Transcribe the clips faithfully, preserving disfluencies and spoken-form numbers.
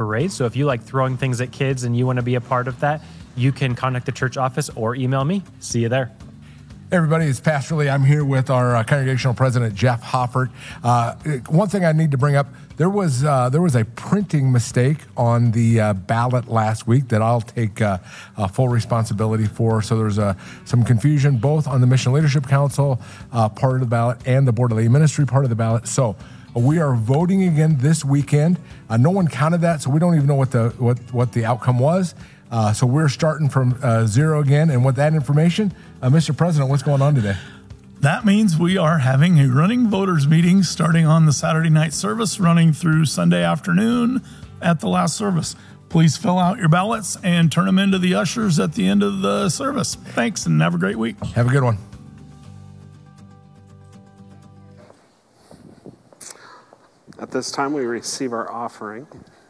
parade. So if you like throwing things at kids and you want to be a part of that, you can contact the church office or email me. See you there. Hey everybody, it's Pastor Lee. I'm here with our uh, congregational president, Jeff Hoffert. Uh, one thing I need to bring up, there was uh, there was a printing mistake on the uh, ballot last week that I'll take uh, uh, full responsibility for. So there's uh, some confusion both on the Mission Leadership Council uh, part of the ballot and the Board of Lay Ministry part of the ballot. So we are voting again this weekend. Uh, no one counted that, so we don't even know what the what, what the outcome was. Uh, so we're starting from uh, zero again. And with that information, uh, Mister President, what's going on today? That means we are having a running voters meeting starting on the Saturday night service, running through Sunday afternoon at the last service. Please fill out your ballots and turn them into the ushers at the end of the service. Thanks, and have a great week. Have a good one. At this time, we receive our offering.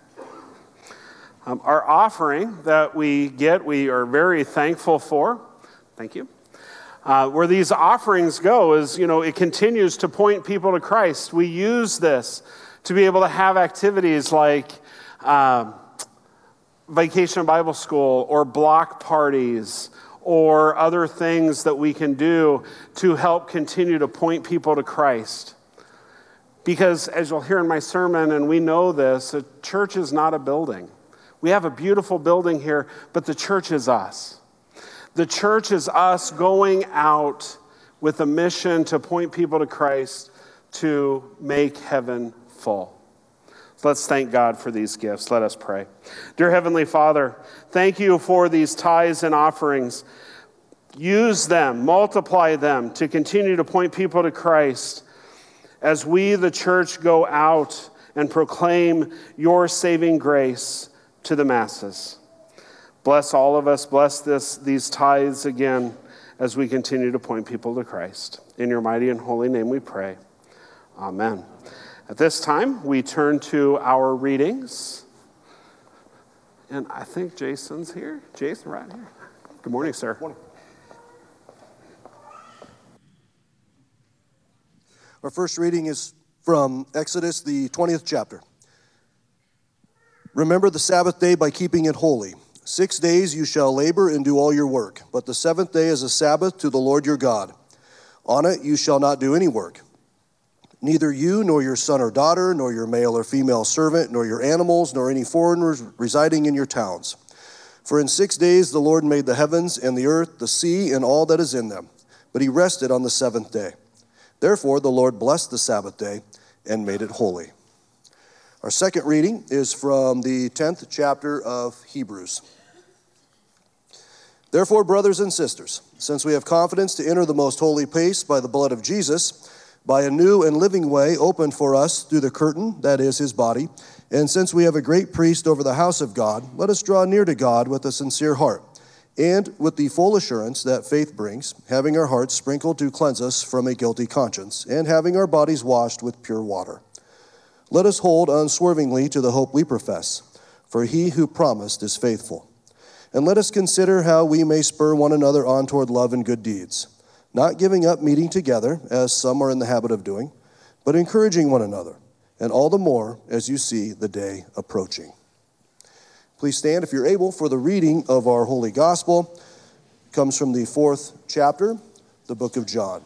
Um, our offering that we get, we are very thankful for. Thank you. Uh, where these offerings go is, you know, it continues to point people to Christ. We use this to be able to have activities like um, Vacation Bible School or block parties or other things that we can do to help continue to point people to Christ. Because as you'll hear in my sermon, and we know this, a church is not a building. We have a beautiful building here, but the church is us. The church is us going out with a mission to point people to Christ, to make heaven full. So let's thank God for these gifts. Let us pray. Dear Heavenly Father, thank you for these tithes and offerings. Use them, multiply them to continue to point people to Christ as we, the church, go out and proclaim your saving grace to the masses. Bless all of us. Bless this, these tithes again as we continue to point people to Christ. In your mighty and holy name we pray. Amen. At this time, we turn to our readings. And I think Jason's here. Jason, right here. Good morning, sir. Good morning. Our first reading is from Exodus, the twentieth chapter. Remember the Sabbath day by keeping it holy. Six days you shall labor and do all your work, but the seventh day is a Sabbath to the Lord your God. On it you shall not do any work. Neither you, nor your son or daughter, nor your male or female servant, nor your animals, nor any foreigners residing in your towns. For in six days the Lord made the heavens and the earth, the sea, and all that is in them. But he rested on the seventh day. Therefore the Lord blessed the Sabbath day and made it holy. Our second reading is from the tenth chapter of Hebrews. Therefore, brothers and sisters, since we have confidence to enter the most holy place by the blood of Jesus, by a new and living way opened for us through the curtain, that is his body, and since we have a great priest over the house of God, let us draw near to God with a sincere heart, and with the full assurance that faith brings, having our hearts sprinkled to cleanse us from a guilty conscience, and having our bodies washed with pure water. Let us hold unswervingly to the hope we profess, for he who promised is faithful. And let us consider how we may spur one another on toward love and good deeds, not giving up meeting together, as some are in the habit of doing, but encouraging one another, and all the more as you see the day approaching. Please stand if you're able for the reading of our Holy Gospel. It comes from the fourth chapter, the book of John.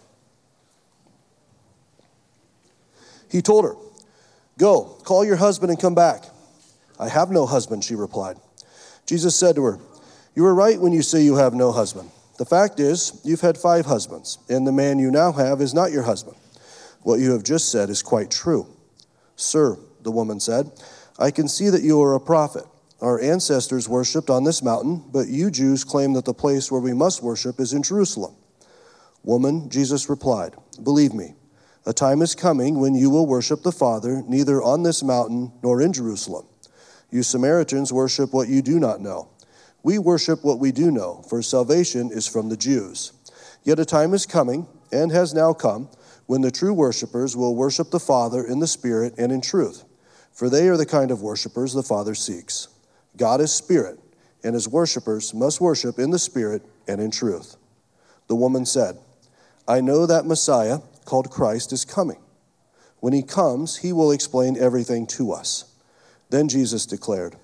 He told her, "Go, call your husband and come back." "I have no husband," she replied. Jesus said to her, "You are right when you say you have no husband. The fact is, you've had five husbands, and the man you now have is not your husband. What you have just said is quite true." "Sir," the woman said, "I can see that you are a prophet. Our ancestors worshipped on this mountain, but you Jews claim that the place where we must worship is in Jerusalem." "Woman," Jesus replied, "believe me, a time is coming when you will worship the Father neither on this mountain nor in Jerusalem. You Samaritans worship what you do not know. We worship what we do know, for salvation is from the Jews. Yet a time is coming, and has now come, when the true worshipers will worship the Father in the Spirit and in truth, for they are the kind of worshipers the Father seeks. God is Spirit, and his worshipers must worship in the Spirit and in truth." The woman said, "I know that Messiah, called Christ, is coming. When he comes, he will explain everything to us." Then Jesus declared,